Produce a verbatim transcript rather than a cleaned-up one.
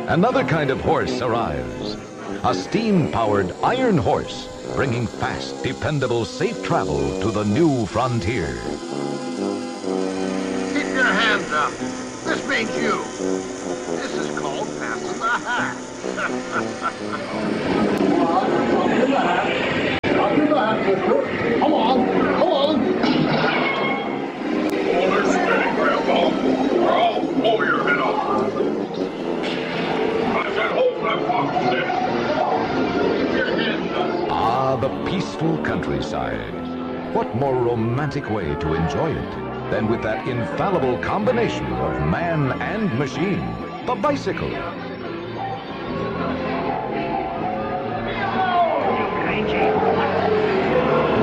Another kind of horse arrives. A steam-powered iron horse, bringing fast, dependable, safe travel to the new frontier. Keep your hands up. This means you. This is called passing the hat. Come on, come on. Hold her steady, Grandpa, or I'll blow your head off. I said hold that box steady. Keep your hands up. Ah, the peaceful countryside. What more romantic way to enjoy it than with that infallible combination of man and machine, the bicycle. Crazy.